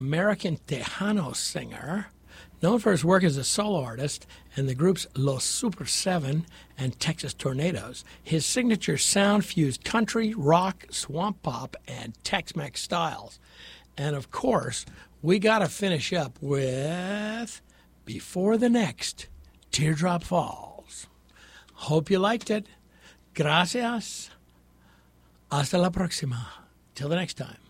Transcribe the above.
American Tejano singer, known for his work as a solo artist and the groups Los Super 7 and Texas Tornadoes. His signature sound fused country, rock, swamp pop, and Tex-Mex styles. And of course, we got to finish up with Before the Next Teardrop Falls. Hope you liked it. Gracias. Hasta la próxima. Till the next time.